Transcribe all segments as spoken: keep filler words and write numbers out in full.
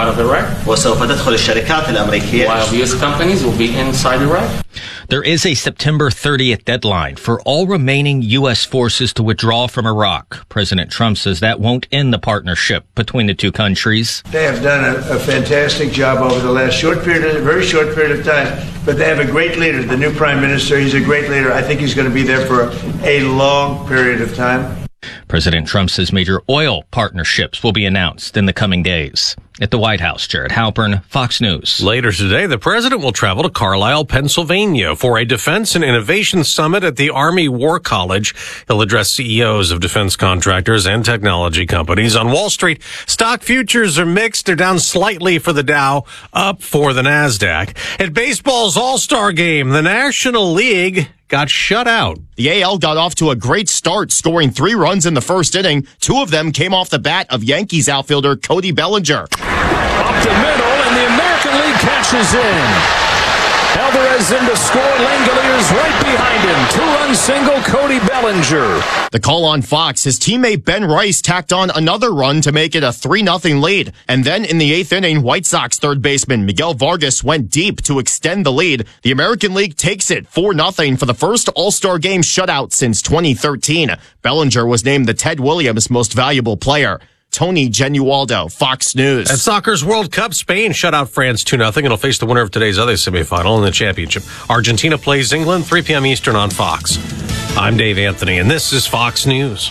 out of Iraq. وسوف تدخل الشركات الأمريكية. While U S companies will be inside Iraq. There is a September thirtieth deadline for all remaining U S forces to withdraw from Iraq. President Trump says that won't end the partnership between the two countries. They have done a, a fantastic job over the last short period, a very short period of time, but they have a great leader, the new prime minister. He's a great leader. I think he's going to be there for a, a long period of time. President Trump says major oil partnerships will be announced in the coming days. At the White House, Jared Halpern, Fox News. Later today, the president will travel to Carlisle, Pennsylvania for a defense and innovation summit at the Army War College. He'll address C E Os of defense contractors and technology companies. On Wall Street, stock futures are mixed. They're down slightly for the Dow, up for the NASDAQ. At baseball's All-Star Game, the National League got shut out. The A L got off to a great start, scoring three runs in the first inning. Two of them came off the bat of Yankees outfielder Cody Bellinger. Up the middle, and the American League catches in. Alvarez in to score. Langoliers right behind him. Two-run single, Cody Bellinger. The call on Fox, his teammate Ben Rice tacked on another run to make it a three nothing lead. And then in the eighth inning, White Sox third baseman Miguel Vargas went deep to extend the lead. The American League takes it four nothing for the first All-Star Game shutout since twenty thirteen. Bellinger was named the Ted Williams Most Valuable Player. Tony Genualdo, Fox News. At Soccer's World Cup, Spain shut out France two nothing. It'll face the winner of today's other semifinal in the championship. Argentina plays England, three p.m. Eastern on Fox. I'm Dave Anthony, and this is Fox News.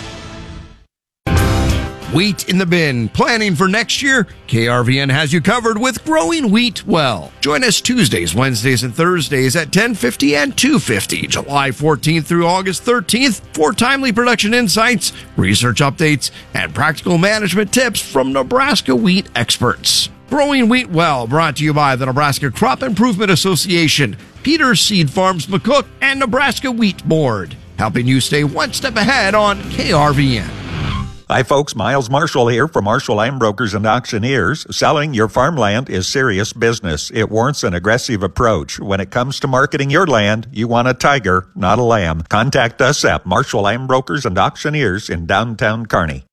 Wheat in the bin. Planning for next year? K R V N has you covered with Growing Wheat Well. Join us Tuesdays, Wednesdays, and Thursdays at ten fifty and two fifty, July fourteenth through August thirteenth for timely production insights, research updates, and practical management tips from Nebraska wheat experts. Growing Wheat Well, brought to you by the Nebraska Crop Improvement Association, Peters Seed Farms McCook, and Nebraska Wheat Board, helping you stay one step ahead on K R V N. Hi folks, Miles Marshall here from Marshall Land Brokers and Auctioneers. Selling your farmland is serious business. It warrants an aggressive approach. When it comes to marketing your land, you want a tiger, not a lamb. Contact us at Marshall Land Brokers and Auctioneers in downtown Kearney.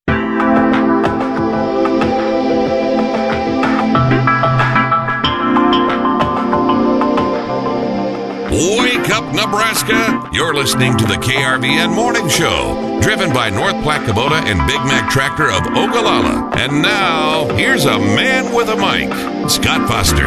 Wake up, Nebraska! You're listening to the K R V N Morning Show, driven by North Platte Kubota and Big Mac Tractor of Ogallala. And now, here's a man with a mic, Scott Foster.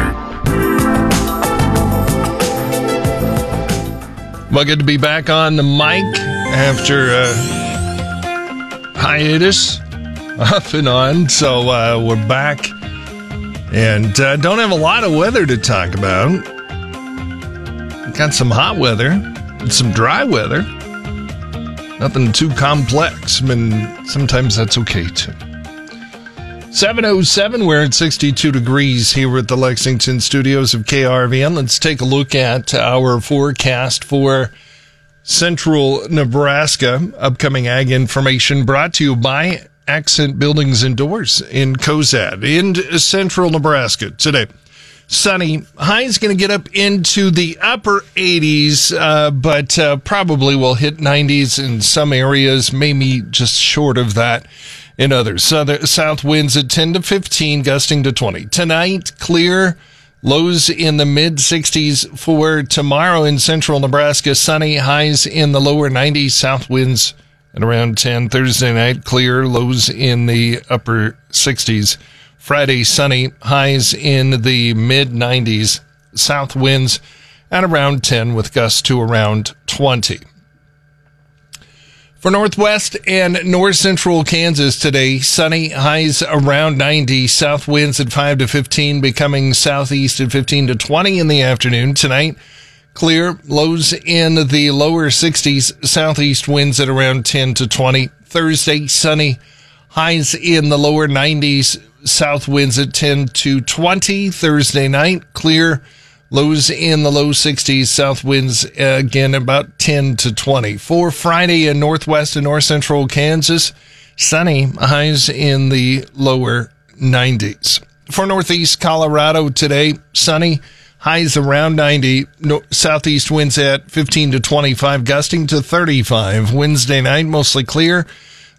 Well, good to be back on the mic after uh, hiatus, off and on. So uh, we're back, and uh, don't have a lot of weather to talk about. Got some hot weather and some dry weather. Nothing too complex. I mean, sometimes that's okay too. seven oh seven, we're at sixty-two degrees here at the Lexington studios of K R V N. Let's take a look at our forecast for central Nebraska. Upcoming ag information brought to you by Accent Buildings and Doors in Cozad in central Nebraska today. Sunny. High's going to get up into the upper eighties, uh, but uh, probably will hit nineties in some areas, maybe just short of that in others. Southern, south winds at ten to fifteen, gusting to twenty. Tonight, clear, lows in the mid-sixties. For tomorrow in central Nebraska, sunny, highs in the lower nineties, south winds at around ten. Thursday night, clear, lows in the upper sixties. Friday, sunny, highs in the mid-nineties, south winds at around ten with gusts to around twenty. For northwest and north central Kansas today, sunny, highs around ninety, south winds at five to fifteen, becoming southeast at fifteen to twenty in the afternoon. Tonight, clear, lows in the lower sixties, southeast winds at around ten to twenty. Thursday, sunny, highs in the lower nineties, south winds at ten to twenty. Thursday night, clear, lows in the low sixties, south winds uh, again about ten to twenty. For Friday in northwest and north central Kansas, sunny, highs in the lower nineties. For northeast Colorado today, sunny, highs around ninety, no, southeast winds at fifteen to twenty-five, gusting to thirty-five. Wednesday night, mostly clear,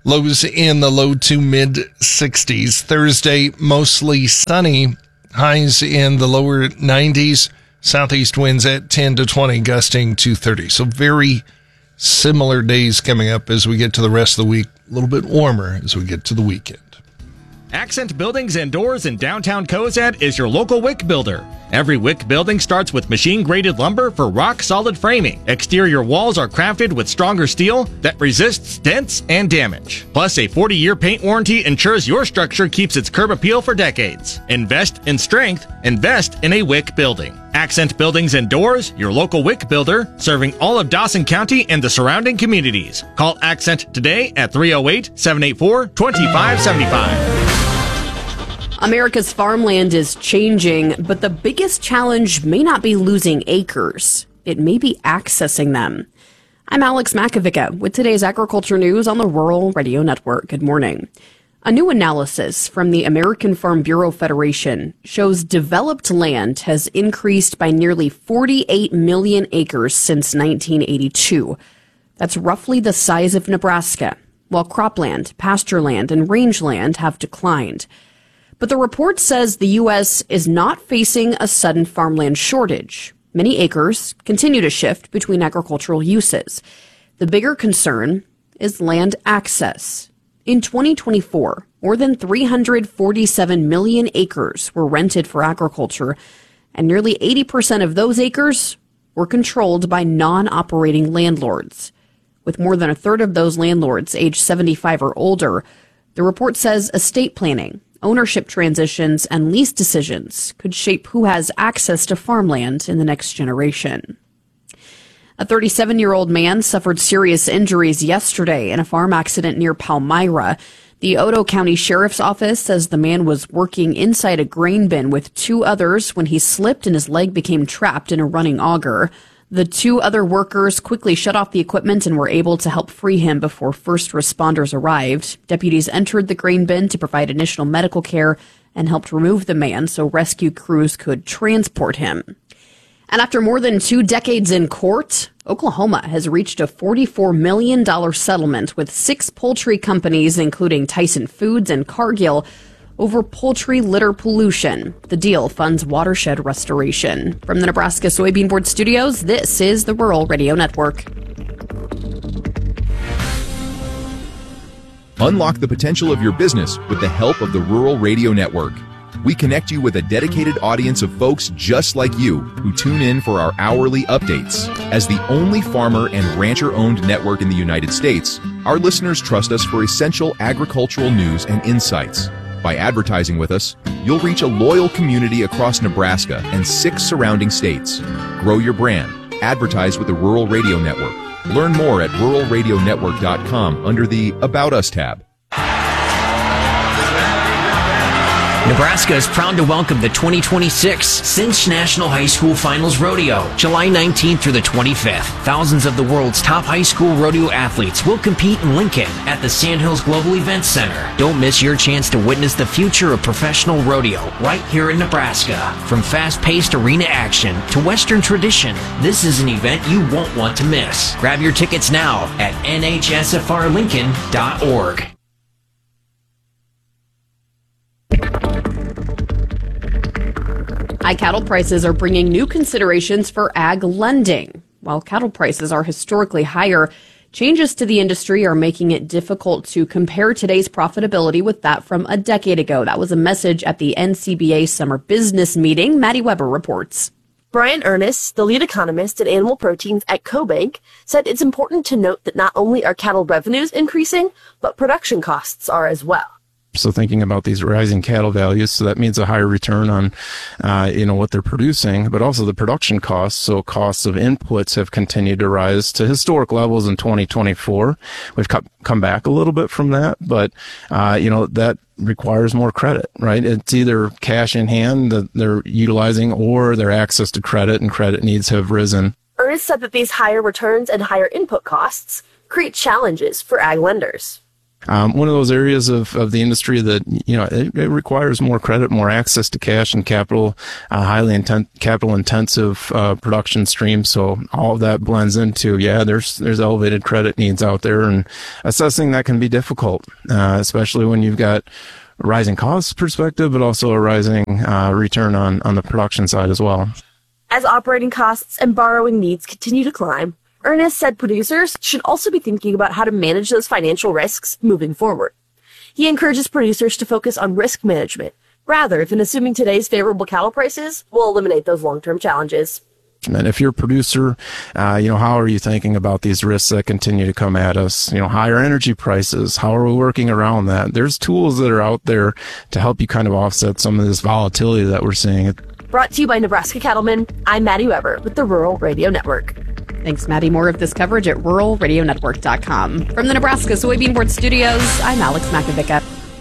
Lows in the low to mid sixties. Thursday, mostly sunny. Highs in the lower nineties. Southeast winds at ten to twenty, gusting to thirty. So very similar days coming up as we get to the rest of the week. A little bit warmer as we get to the weekend. Accent Buildings and Doors in downtown Cozad is your local wick builder. Every wick building starts with machine-graded lumber for rock-solid framing. Exterior walls are crafted with stronger steel that resists dents and damage. Plus, a forty-year paint warranty ensures your structure keeps its curb appeal for decades. Invest in strength. Invest in a wick building. Accent Buildings and Doors, your local wick builder, serving all of Dawson County and the surrounding communities. Call Accent today at three oh eight, seven eight four, two five seven five. America's farmland is changing, but the biggest challenge may not be losing acres. It may be accessing them. I'm Alex Makovica with today's agriculture news on the Rural Radio Network. Good morning. A new analysis from the American Farm Bureau Federation shows developed land has increased by nearly forty-eight million acres since nineteen eighty-two. That's roughly the size of Nebraska, while cropland, pasture land, and rangeland have declined. But the report says the U S is not facing a sudden farmland shortage. Many acres continue to shift between agricultural uses. The bigger concern is land access. In twenty twenty-four, more than three hundred forty-seven million acres were rented for agriculture, and nearly eighty percent of those acres were controlled by non-operating landlords. With more than a third of those landlords age seventy-five or older, the report says estate planning, ownership transitions, and lease decisions could shape who has access to farmland in the next generation. A thirty-seven-year-old man suffered serious injuries yesterday in a farm accident near Palmyra. The Otoe County Sheriff's Office says the man was working inside a grain bin with two others when he slipped and his leg became trapped in a running auger. The two other workers quickly shut off the equipment and were able to help free him before first responders arrived. Deputies entered the grain bin to provide initial medical care and helped remove the man so rescue crews could transport him. And after more than two decades in court, Oklahoma has reached a forty-four million dollars settlement with six poultry companies, including Tyson Foods and Cargill, over poultry litter pollution. The deal funds watershed restoration. From the Nebraska Soybean Board Studios, this is the Rural Radio Network. Unlock the potential of your business with the help of the Rural Radio Network. We connect you with a dedicated audience of folks just like you who tune in for our hourly updates. As the only farmer and rancher-owned network in the United States, our listeners trust us for essential agricultural news and insights. By advertising with us, you'll reach a loyal community across Nebraska and six surrounding states. Grow your brand. Advertise with the Rural Radio Network. Learn more at rural radio network dot com under the About Us tab. Nebraska is proud to welcome the twenty twenty-six Cinch National High School Finals Rodeo, July nineteenth through the twenty-fifth. Thousands of the world's top high school rodeo athletes will compete in Lincoln at the Sandhills Global Events Center. Don't miss your chance to witness the future of professional rodeo right here in Nebraska. From fast-paced arena action to Western tradition, this is an event you won't want to miss. Grab your tickets now at N H S F R lincoln dot org. High cattle prices are bringing new considerations for ag lending. While cattle prices are historically higher, changes to the industry are making it difficult to compare today's profitability with that from a decade ago. That was a message at the N C B A Summer Business Meeting. Maddie Weber reports. Brian Ernest, the lead economist at Animal Proteins at CoBank, said it's important to note that not only are cattle revenues increasing, but production costs are as well. So thinking about these rising cattle values, so that means a higher return on, uh, you know, what they're producing, but also the production costs. So costs of inputs have continued to rise to historic levels in twenty twenty-four. We've come back a little bit from that, but, uh, you know, that requires more credit, right? It's either cash in hand that they're utilizing or their access to credit, and credit needs have risen. Ernest said that these higher returns and higher input costs create challenges for ag lenders. um, one of those areas of, of the industry that, you know, it, it requires more credit, more access to cash and capital, uh, highly inten- capital intensive uh, production streams. So all of that blends into, yeah, there's there's elevated credit needs out there, and assessing that can be difficult, uh, especially when you've got a rising cost perspective, but also a rising uh, return on, on the production side as well. As operating costs and borrowing needs continue to climb, Ernest said producers should also be thinking about how to manage those financial risks moving forward. He encourages producers to focus on risk management rather than assuming today's favorable cattle prices will eliminate those long-term challenges. And if you're a producer, uh, you know, how are you thinking about these risks that continue to come at us? You know, higher energy prices, how are we working around that? There's tools that are out there to help you kind of offset some of this volatility that we're seeing. Brought to you by Nebraska Cattlemen, I'm Maddie Weber with the Rural Radio Network. Thanks, Maddie. More of this coverage at rural radio network dot com. From the Nebraska Soybean Board Studios, I'm Alex Makovica.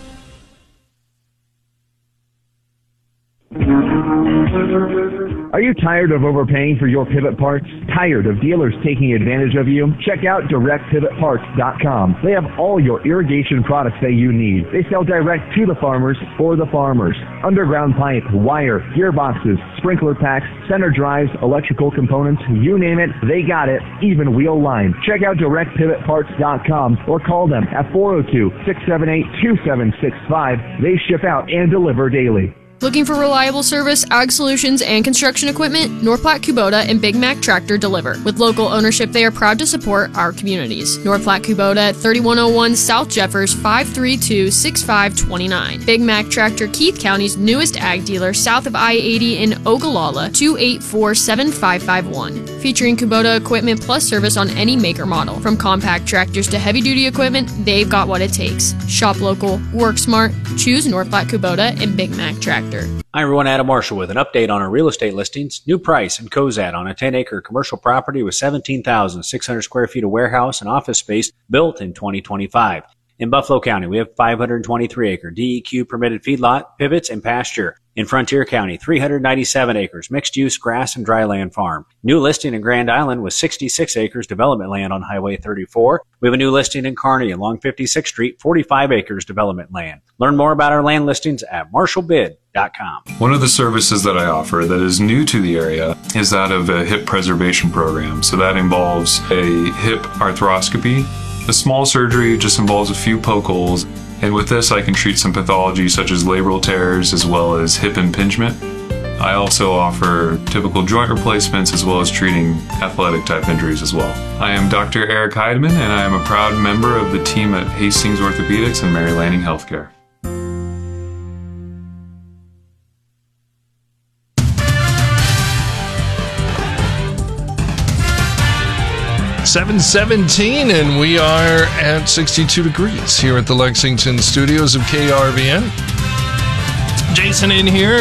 Are you tired of overpaying for your pivot parts? Tired of dealers taking advantage of you? Check out direct pivot parts dot com. They have all your irrigation products that you need. They sell direct to the farmers for the farmers. Underground pipe, wire, gearboxes, sprinkler packs, center drives, electrical components, you name it, they got it, even wheel line. Check out direct pivot parts dot com or call them at four oh two, six seven eight, two seven six five. They ship out and deliver daily. Looking for reliable service, ag solutions, and construction equipment? North Platte Kubota and Big Mac Tractor deliver. With local ownership, they are proud to support our communities. North Platte Kubota at thirty-one oh one South Jeffers, five three two, six five two nine. Big Mac Tractor, Keith County's newest ag dealer, south of I eighty in Ogallala, two eight four, seven five five one. Featuring Kubota equipment plus service on any maker model. From compact tractors to heavy-duty equipment, they've got what it takes. Shop local, work smart, choose North Platte Kubota and Big Mac Tractor. Hi everyone, Adam Marshall with an update on our real estate listings. New price in Cozad on a ten acre commercial property with seventeen thousand six hundred square feet of warehouse and office space built in twenty twenty-five. In Buffalo County, we have five hundred twenty-three acre D E Q permitted feedlot, pivots, and pasture. In Frontier County, three hundred ninety-seven acres, mixed-use grass and dryland farm. New listing in Grand Island with sixty-six acres development land on Highway thirty-four. We have a new listing in Kearney along fifty-sixth Street, forty-five acres development land. Learn more about our land listings at marshall bid dot com. One of the services that I offer that is new to the area is that of a hip preservation program. So that involves a hip arthroscopy. The small surgery just involves a few poke holes. And with this, I can treat some pathology such as labral tears as well as hip impingement. I also offer typical joint replacements as well as treating athletic type injuries as well. I am Doctor Eric Heidemann, and I am a proud member of the team at Hastings Orthopedics and Mary Lanning Healthcare. seven seventeen, and we are at sixty-two degrees here at the Lexington studios of K R V N. Jason in here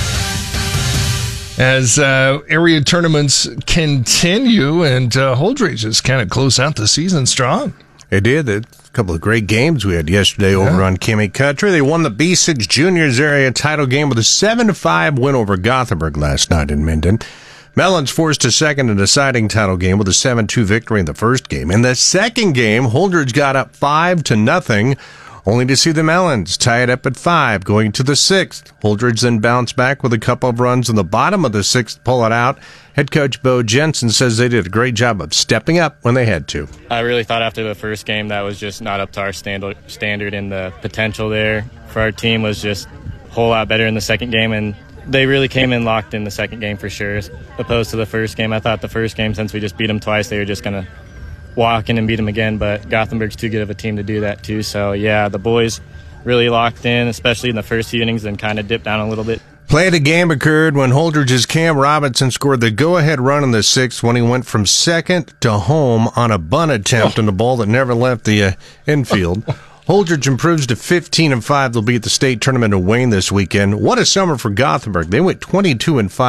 as uh, area tournaments continue, and uh, Holdridge just kind of close out the season strong. It did. A couple of great games we had yesterday over yeah. on Kimmy Country. They won the B six Juniors area title game with a seven to five win over Gothenburg last night in Minden. Mellons forced a second and deciding title game with a seven two victory in the first game. In the second game, Holdridge got up five to nothing, only to see the Mellons tie it up at five, going to the sixth. Holdridge then bounced back with a couple of runs in the bottom of the sixth, pull it out. Head coach Bo Jensen says they did a great job of stepping up when they had to. I really thought after the first game that was just not up to our standard, standard and the potential there for our team was just a whole lot better in the second game, and they really came in locked in the second game for sure, as opposed to the first game. I thought the first game, since we just beat them twice, they were just going to walk in and beat them again, but Gothenburg's too good of a team to do that too. So, yeah, the boys really locked in, especially in the first few innings, then kind of dipped down a little bit. Play of the game occurred when Holdridge's Cam Robinson scored the go-ahead run in the sixth when he went from second to home on a bunt attempt oh. and a ball that never left the uh, infield. Holdridge improves to fifteen and five. They'll be at the state tournament in Wayne this weekend. What a summer for Gothenburg. They went twenty-two and five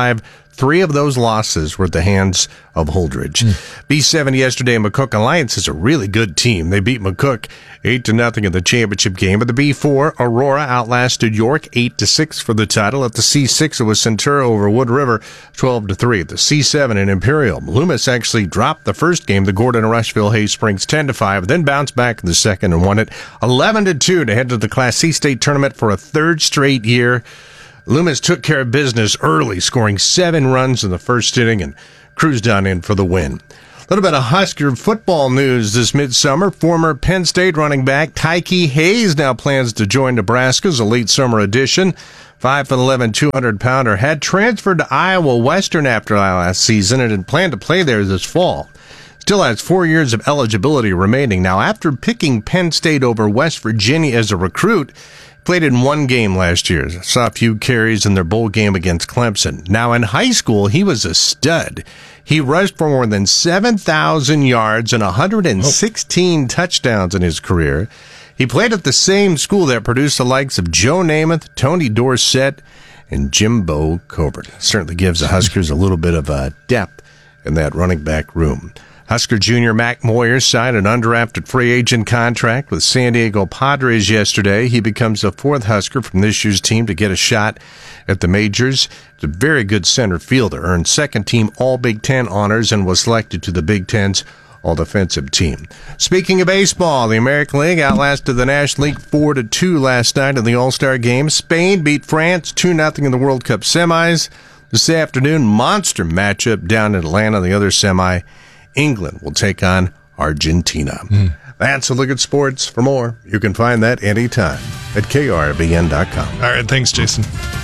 Three of those losses were at the hands of Holdridge. Mm. B seven yesterday, McCook Alliance is a really good team. They beat McCook eight to nothing in the championship game. But the B four, Aurora outlasted York eight to six for the title. At the C six, it was Centura over Wood River twelve to three. At the C seven in Imperial, Loomis actually dropped the first game, the Gordon Rushville Hay Springs ten to five, then bounced back in the second and won it eleven to two to head to the Class C state tournament for a third straight year. Loomis took care of business early, scoring seven runs in the first inning and cruised on in for the win. A little bit of Husker football news this midsummer. Former Penn State running back Tyke Hayes now plans to join Nebraska as a late summer addition. five foot eleven, two hundred pounder had transferred to Iowa Western after last season and had planned to play there this fall. Still has four years of eligibility remaining. Now, after picking Penn State over West Virginia as a recruit, played in one game last year. Saw a few carries in their bowl game against Clemson. Now, in high school, he was a stud. He rushed for more than seven thousand yards and one hundred sixteen oh. touchdowns in his career. He played at the same school that produced the likes of Joe Namath, Tony Dorsett, and Jimbo Covert. Certainly gives the Huskers a little bit of uh, depth in that running back room. Husker junior Mac Moyer signed an undrafted free agent contract with San Diego Padres yesterday. He becomes the fourth Husker from this year's team to get a shot at the majors. He's a very good center fielder, earned second-team All-Big Ten honors, and was selected to the Big Ten's All-Defensive team. Speaking of baseball, the American League outlasted the National League four to two last night in the All-Star game. Spain beat France two nothing in the World Cup semis. This afternoon, monster matchup down in Atlanta, the other semi. England will take on Argentina. Mm. That's a look at sports. For more, you can find that anytime at K R B N dot com. All right, thanks, Jason.